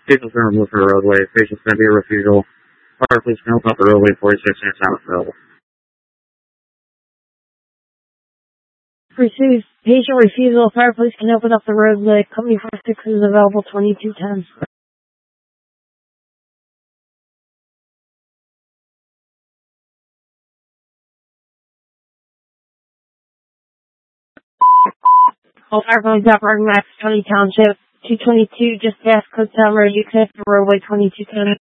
Vehicles been removed from the roadway. Patient's going to be a refusal. Fire police can help out the roadway 46 minutes out available. Received. Patient refusal. Fire police can open up the roadway. Company 46 is available 2210. All fire police operating Max County Township 222 just past Cooktown Road. You connect the roadway 2210.